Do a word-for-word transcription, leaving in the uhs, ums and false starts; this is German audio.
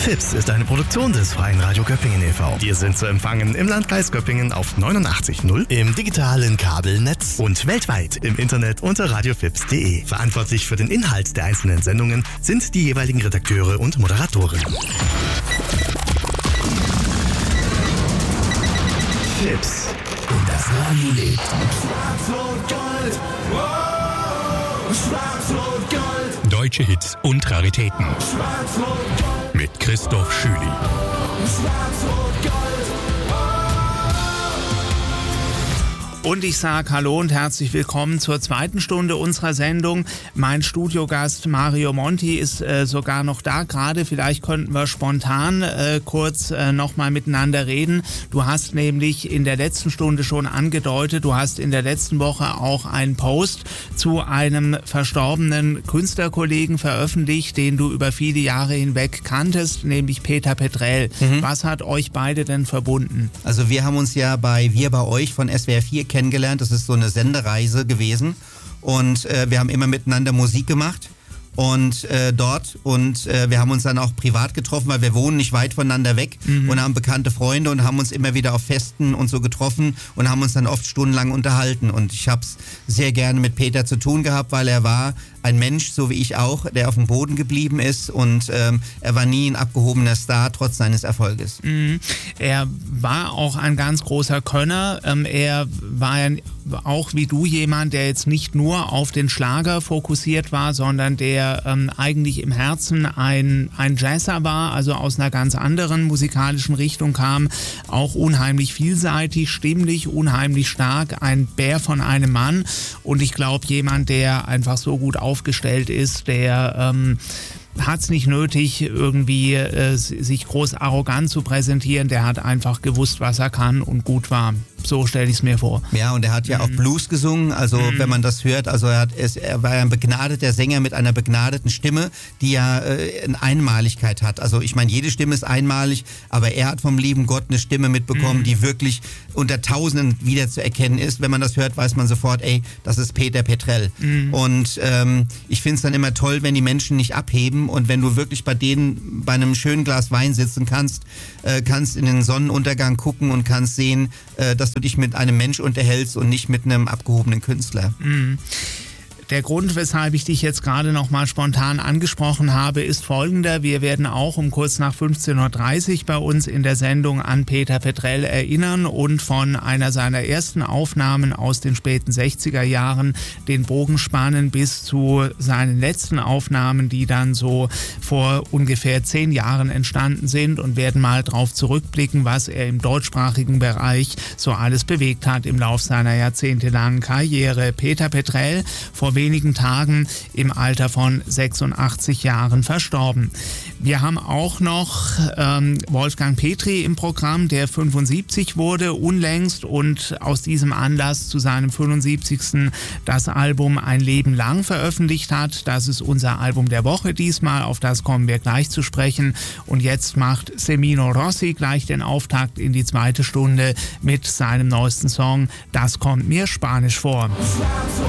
Fips ist eine Produktion des Freien Radio Göppingen e V Wir sind zu empfangen im Landkreis Göppingen auf neunundachtzig Komma null, im digitalen Kabelnetz und weltweit im Internet unter radiofips punkt de. Verantwortlich für den Inhalt der einzelnen Sendungen sind die jeweiligen Redakteure und Moderatoren. Fips. Und das Radio lebt. Schwarz-Rot-Gold. Wow. Schwarz-Rot-Gold. Deutsche Hits und Raritäten. Schwarz-Rot-Gold. Mit Christoph Schüli. Schwarz-Rot-Gold. Und ich sage Hallo und herzlich willkommen zur zweiten Stunde unserer Sendung. Mein Studiogast Mario Monti ist äh, sogar noch da gerade. Vielleicht könnten wir spontan äh, kurz äh, nochmal miteinander reden. Du hast nämlich in der letzten Stunde schon angedeutet, du hast in der letzten Woche auch einen Post zu einem verstorbenen Künstlerkollegen veröffentlicht, den du über viele Jahre hinweg kanntest, nämlich Peter Petrell. Mhm. Was hat euch beide denn verbunden? Also wir haben uns ja bei Wir bei euch von S W R vier kennengelernt. Das ist so eine Sendereise gewesen und äh, wir haben immer miteinander Musik gemacht und äh, dort und äh, wir haben uns dann auch privat getroffen, weil wir wohnen nicht weit voneinander weg mhm. und haben bekannte Freunde und haben uns immer wieder auf Festen und so getroffen und haben uns dann oft stundenlang unterhalten und ich habe es sehr gerne mit Peter zu tun gehabt, weil er war ein Mensch, so wie ich auch, der auf dem Boden geblieben ist und ähm, er war nie ein abgehobener Star, trotz seines Erfolges. Mhm. Er war auch ein ganz großer Könner. Ähm, er war ja auch wie du jemand, der jetzt nicht nur auf den Schlager fokussiert war, sondern der ähm, eigentlich im Herzen ein, ein Jazzer war, also aus einer ganz anderen musikalischen Richtung kam, auch unheimlich vielseitig, stimmlich, unheimlich stark, ein Bär von einem Mann und ich glaube jemand, der einfach so gut aufgestellt ist, der ähm, hat es nicht nötig, irgendwie äh, sich groß arrogant zu präsentieren. Der hat einfach gewusst, was er kann und gut war. So stelle ich es mir vor. Ja, und er hat ja mhm. auch Blues gesungen, also mhm. wenn man das hört, also er, hat, es, er war ja ein begnadeter Sänger mit einer begnadeten Stimme, die ja äh, eine Einmaligkeit hat. Also ich meine, jede Stimme ist einmalig, aber er hat vom lieben Gott eine Stimme mitbekommen, mhm. die wirklich unter Tausenden wiederzuerkennen ist. Wenn man das hört, weiß man sofort, ey, das ist Peter Petrell. Mhm. Und ähm, ich finde es dann immer toll, wenn die Menschen nicht abheben und wenn du wirklich bei denen bei einem schönen Glas Wein sitzen kannst, äh, kannst in den Sonnenuntergang gucken und kannst sehen, äh, dass du dich mit einem Mensch unterhältst und nicht mit einem abgehobenen Künstler. Mhm. Der Grund, weshalb ich dich jetzt gerade noch mal spontan angesprochen habe, ist folgender. Wir werden auch um kurz nach fünfzehn Uhr dreißig bei uns in der Sendung an Peter Petrell erinnern und von einer seiner ersten Aufnahmen aus den späten sechziger Jahren den Bogen spannen bis zu seinen letzten Aufnahmen, die dann so vor ungefähr zehn Jahren entstanden sind und werden mal drauf zurückblicken, was er im deutschsprachigen Bereich so alles bewegt hat im Lauf seiner jahrzehntelangen Karriere. Peter Petrell, vor wenigen Tagen im Alter von sechsundachtzig Jahren verstorben. Wir haben auch noch ähm, Wolfgang Petri im Programm, der fünfundsiebzig wurde unlängst und aus diesem Anlass zu seinem fünfundsiebzigsten das Album Ein Leben lang veröffentlicht hat. Das ist unser Album der Woche diesmal, auf das kommen wir gleich zu sprechen. Und jetzt macht Semino Rossi gleich den Auftakt in die zweite Stunde mit seinem neuesten Song Das kommt mir spanisch vor.